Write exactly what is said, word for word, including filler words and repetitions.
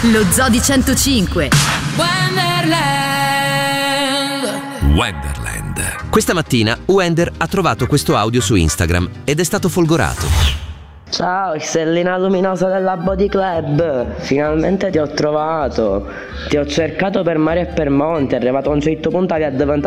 Lo Zoo di centocinque. Wonderland. Wonderland. Questa mattina Wender ha trovato questo audio su Instagram ed è stato folgorato. Ciao, stellina luminosa della Body Club, finalmente ti ho trovato. Ti ho cercato per mare e per monte, è arrivato a un certo punto che è diventato